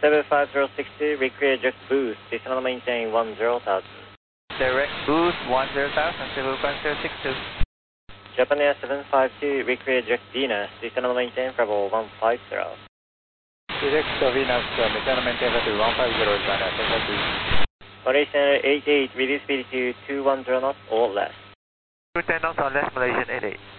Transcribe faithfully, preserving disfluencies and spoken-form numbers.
seven five zero six two, recreate eject boost, descend and maintain one zero thousand. Direct boost one zero thousand, civil one zero six two. Japan Air seven five two, recreate eject Venus, descend and maintain level one five zero. Direct Venus, uh, descend and maintain level one five zero, China, thank you. Malaysian eight eight, reduce speed to two one zero knots or less. two ten knots or less, Malaysian eight eight.